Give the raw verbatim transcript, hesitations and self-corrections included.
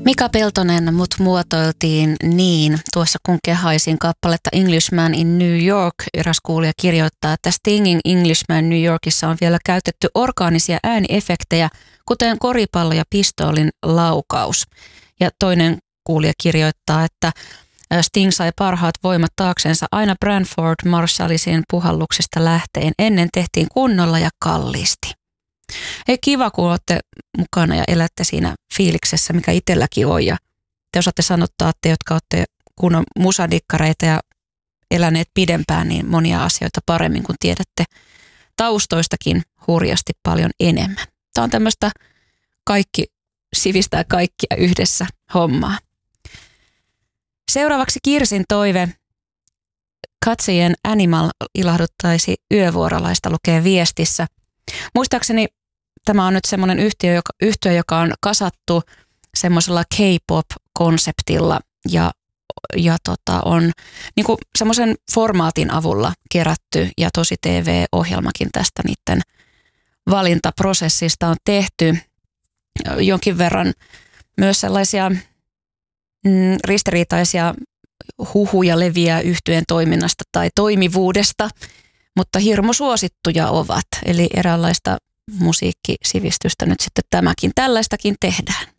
Mika Peltonen mut muotoiltiin niin tuossa kun kehaisin kappaletta Englishman in New York. Eräs kuulija kirjoittaa, että Stingin Englishman New Yorkissa on vielä käytetty orgaanisia ääniefektejä, kuten koripallo ja pistoolin laukaus. Ja toinen kuulija kirjoittaa, että Sting sai parhaat voimat taaksensa aina Branford Marshallisin puhalluksesta lähteen. Ennen tehtiin kunnolla ja kalliisti. Ei kiva, kun olette mukana ja elätte siinä fiiliksessä, mikä itselläkin on. Ja te osaatte sanottaa, te, jotka olette kunnon musadikkareita ja eläneet pidempään, niin monia asioita paremmin, kun tiedätte taustoistakin hurjasti paljon enemmän. Tämä on tämmöistä kaikki sivistää kaikkia yhdessä hommaa. Seuraavaksi Kirsin toive. Katsojien Animal ilahduttaisi yövuorolaista, lukee viestissä. Muistaakseni tämä on nyt semmoinen yhtiö, joka, yhtiö, joka on kasattu semmoisella K-pop-konseptilla ja, ja tota on niin kuin semmoisen formaatin avulla kerätty ja tosi T V-ohjelmakin tästä niiden valintaprosessista on tehty. Jonkin verran myös sellaisia mm, ristiriitaisia huhuja leviää yhtyeen toiminnasta tai toimivuudesta, mutta hirmu suosittuja ovat. Eli eräänlaista musiikkisivistystä nyt sitten tämäkin. Tällaistakin tehdään.